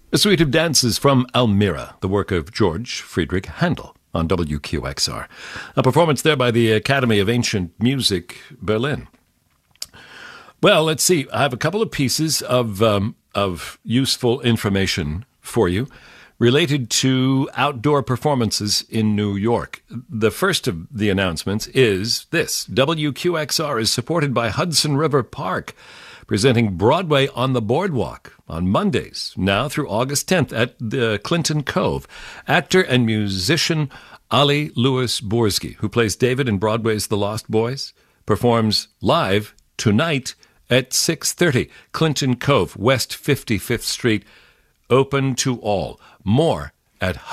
A suite of dances from Elmira, the work of George Friedrich Handel on WQXR. A performance there by the Academy of Ancient Music, Berlin. Well, let's see. I have a couple of pieces of useful information for you related to outdoor performances in New York. The first of the announcements is this. WQXR is supported by Hudson River Park, presenting Broadway on the Boardwalk on Mondays, now through August 10th at the Clinton Cove. Actor and musician Ali Louis Borsky, who plays David in Broadway's The Lost Boys, performs live tonight at 6:30. Clinton Cove, West 55th Street, open to all. More at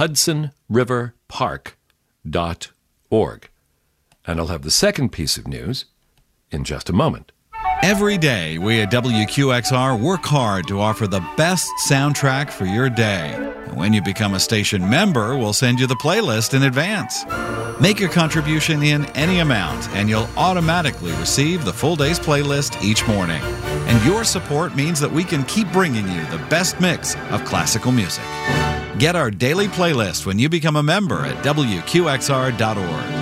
hudsonriverpark.org. And I'll have the second piece of news in just a moment. Every day, we at WQXR work hard to offer the best soundtrack for your day. And when you become a station member, we'll send you the playlist in advance. Make your contribution in any amount, and you'll automatically receive the full day's playlist each morning. And your support means that we can keep bringing you the best mix of classical music. Get our daily playlist when you become a member at WQXR.org.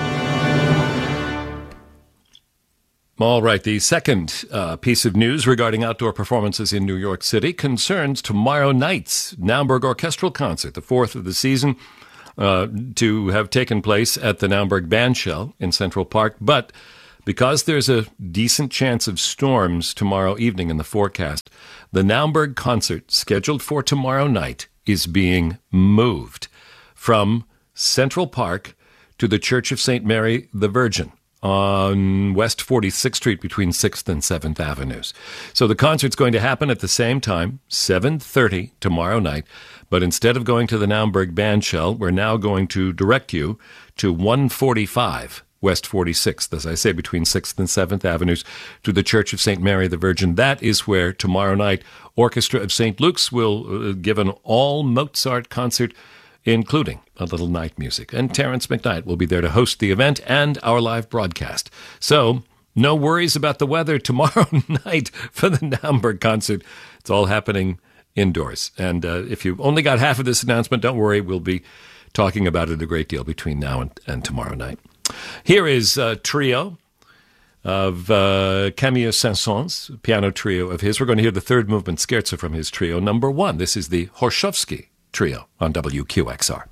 All right, the second piece of news regarding outdoor performances in New York City concerns tomorrow night's Naumburg Orchestral Concert, the fourth of the season, to have taken place at the Naumburg Bandshell in Central Park. But because there's a decent chance of storms tomorrow evening in the forecast, the Naumburg concert scheduled for tomorrow night is being moved from Central Park to the Church of St. Mary the Virgin on West 46th Street between 6th and 7th Avenues. So the concert's going to happen at the same time, 7:30 tomorrow night, but instead of going to the Naumburg Bandshell, we're now going to direct you to 145 West 46th, as I say, between 6th and 7th Avenues, to the Church of St. Mary the Virgin. That is where tomorrow night Orchestra of St. Luke's will give an all-Mozart concert, including a little night music. And Terrence McKnight will be there to host the event and our live broadcast. So no worries about the weather tomorrow night for the Naumburg concert. It's all happening indoors. And if you only got half of this announcement, don't worry. We'll be talking about it a great deal between now and tomorrow night. Here is a trio of Camille Saint-Saëns, piano trio of his. We're going to hear the third movement scherzo from his trio number 1. This is the Horszowski Trio on WQXR.